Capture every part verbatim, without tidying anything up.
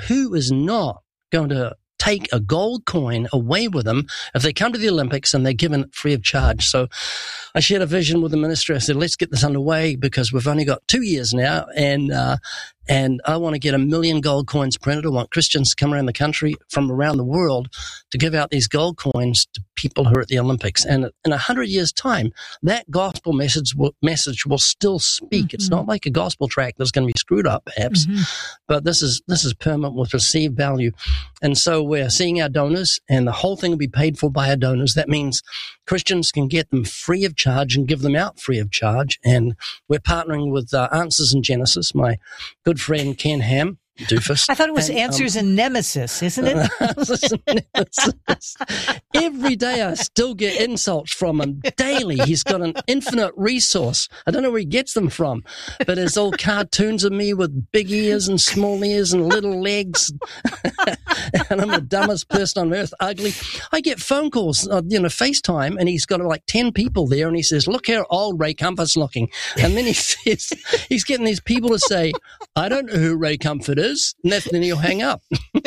who is not going to take a gold coin away with them if they come to the Olympics and they're given it free of charge? So I shared a vision with the ministry. I said, let's get this underway because we've only got two years now, and uh, and I want to get a million gold coins printed. I want Christians to come around the country from around the world to give out these gold coins to people who are at the Olympics. And in a hundred years' time, that gospel message will, message will still speak. Mm-hmm. It's not like a gospel track that's going to be screwed up, perhaps, mm-hmm. but this is this is permanent with perceived value. And so we're seeing our donors, and the whole thing will be paid for by our donors. That means Christians can get them free of charge and give them out free of charge. And we're partnering with uh, Answers in Genesis, my good friend Ken Ham, Doofus. I thought it was and, Answers um, in Nemesis, isn't it? Every day I still get insults from him daily. He's got an infinite resource. I don't know where he gets them from, but it's all cartoons of me with big ears and small ears and little legs. And I'm the dumbest person on earth, ugly. I get phone calls, uh, you know, FaceTime, and he's got like ten people there, and he says, look how old Ray Comfort's looking. And then he says, he's getting these people to say, I don't know who Ray Comfort is. And then he'll hang up.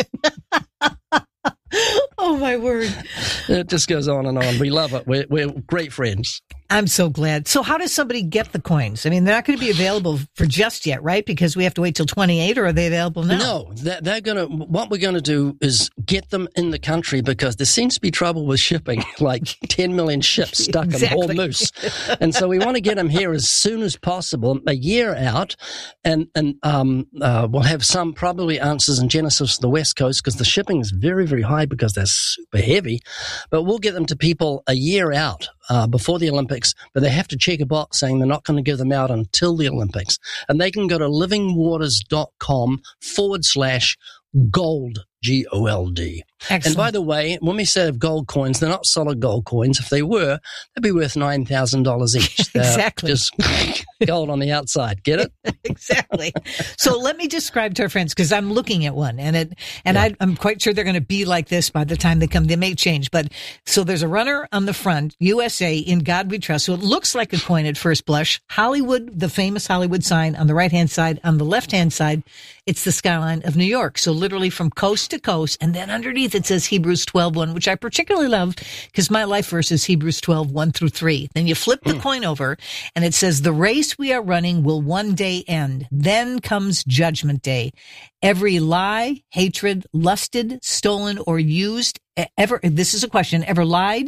Oh, my word. It just goes on and on. We love it. We're, we're great friends. I'm so glad. So how does somebody get the coins? I mean, they're not going to be available for just yet, right? Because we have to wait till twenty-eight, or are they available now? No, they're, they're going to, what we're going to do is get them in the country because there seems to be trouble with shipping, like ten million ships stuck exactly. in Hormuz. And so we want to get them here as soon as possible, a year out. And, and, um, uh, we'll have some probably Answers in Genesis on the West Coast because the shipping is very, very high because they're super heavy. But we'll get them to people a year out. Uh, before the Olympics, but they have to check a box saying they're not going to give them out until the Olympics. And they can go to livingwaters.com forward slash gold, G O L D. Excellent. And by the way, when we say gold coins, they're not solid gold coins. If they were, they'd be worth nine thousand dollars each. They're exactly. Just gold on the outside. Get it? Exactly. So let me describe to our friends, because I'm looking at one, and it, and yeah. I, I'm quite sure they're going to be like this by the time they come. They may change, but so there's a runner on the front, U S A, In God We Trust. So it looks like a coin at first blush. Hollywood, the famous Hollywood sign on the right-hand side. On the left-hand side, it's the skyline of New York. So literally from coast to coast, and then underneath it says Hebrews twelve one, which I particularly love because my life verse is Hebrews twelve one through three. Then you flip the mm. coin over, and it says, the race we are running will one day end. Then comes judgment day. Every lie, hatred, lusted, stolen, or used, ever, this is a question, ever lied,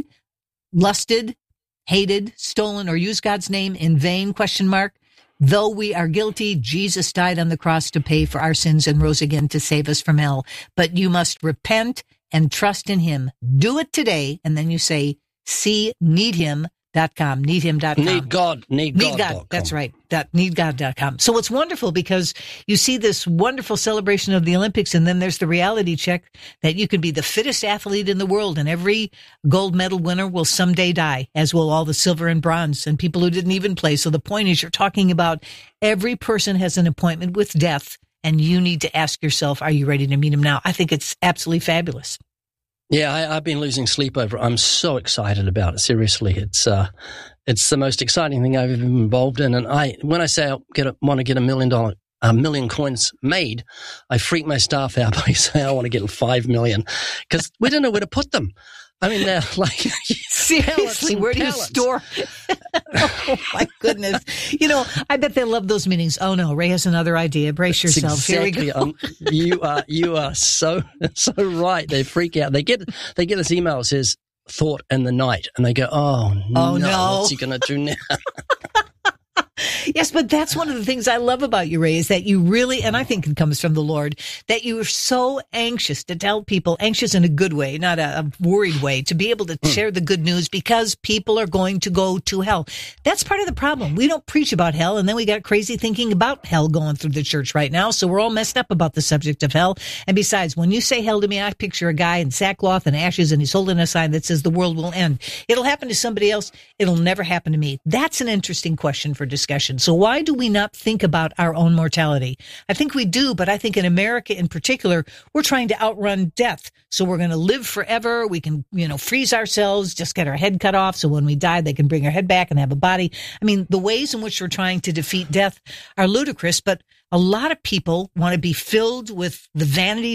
lusted, hated, stolen, or used God's name in vain, question mark. Though we are guilty, Jesus died on the cross to pay for our sins and rose again to save us from hell. But you must repent and trust in him. Do it today. And then you say, see, need him. Dot com, need him dot com. Need God, need, need God. God. That's right. Dot, need God dot com. So it's wonderful because you see this wonderful celebration of the Olympics, and then there's the reality check that you can be the fittest athlete in the world, and every gold medal winner will someday die, as will all the silver and bronze and people who didn't even play. So the point is, you're talking about every person has an appointment with death, and you need to ask yourself, are you ready to meet him now? I think it's absolutely fabulous. Yeah, I, I've been losing sleep over it. I'm so excited about it. Seriously, it's uh, it's the most exciting thing I've ever been involved in. And I, when I say I get a, want to get a million dollar, a million coins made, I freak my staff out by saying I want to get five million because we don't know where to put them. I mean, they're like seriously, where do you pallets. store? Oh my goodness! You know, I bet they love those meetings. Oh no, Ray has another idea. Brace That's yourself. Exactly. Here we go. Um, you are you are so so right. They freak out. They get they get this email that says "thought in the night," and they go, "Oh, oh no, no. what's he going to do now?" Yes, but that's one of the things I love about you, Ray, is that you really, and I think it comes from the Lord, that you are so anxious to tell people, anxious in a good way, not a, a worried way, to be able to mm. share the good news because people are going to go to hell. That's part of the problem. We don't preach about hell, and then we got crazy thinking about hell going through the church right now, so we're all messed up about the subject of hell. And besides, when you say hell to me, I picture a guy in sackcloth and ashes, and he's holding a sign that says the world will end. It'll happen to somebody else. It'll never happen to me. That's an interesting question for discussion. So why do we not think about our own mortality? I think we do, but I think in America in particular, we're trying to outrun death. So we're going to live forever. We can, you know, freeze ourselves, just get our head cut off. So when we die, they can bring our head back and have a body. I mean, the ways in which we're trying to defeat death are ludicrous, but a lot of people want to be filled with the vanity